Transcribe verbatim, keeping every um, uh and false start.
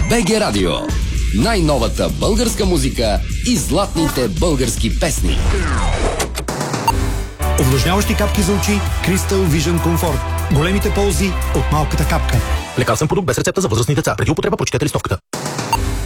БГ Радио. Най-новата българска музика и златните български песни. Увлажняващи капки за очи Crystal Vision Comfort. Големите ползи от малката капка. Лекарствен продукт без рецепта за възрастни деца. Преди употреба прочетете листовката.